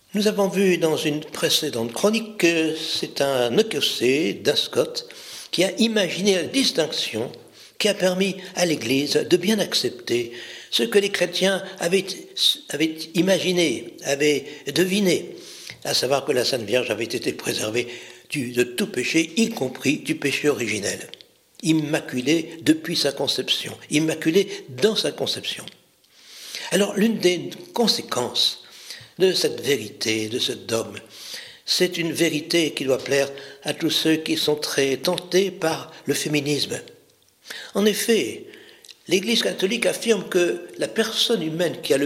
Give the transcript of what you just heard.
Nous avons vu dans une précédente chronique que c'est un écossais, Dastcott, qui a imaginé la distinction qui a permis à l'Église de bien accepter ce que les chrétiens avaient imaginé, avaient deviné, à savoir que la Sainte Vierge avait été préservée de tout péché, y compris du péché originel, immaculée depuis sa conception, immaculée dans sa conception. Alors, l'une des conséquences de cette vérité, de ce dogme, c'est une vérité qui doit plaire à tous ceux qui sont très tentés par le féminisme. En effet, l'Église catholique affirme que la personne humaine qui a le